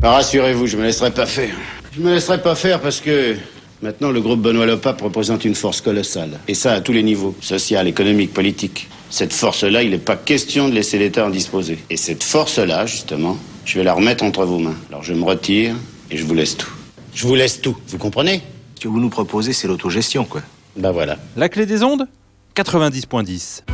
Rassurez-vous, je me laisserai pas faire. Je me laisserai pas faire parce que maintenant le groupe Benoît Le Pape représente une force colossale. Et ça à tous les niveaux, social, économique, politique. Cette force-là, il n'est pas question de laisser l'État en disposer. Et cette force-là, justement, je vais la remettre entre vos mains. Alors je me retire et je vous laisse tout. Je vous laisse tout, vous comprenez ? Ce que vous nous proposez, c'est l'autogestion, quoi. Ben voilà. La clé des ondes 90.10.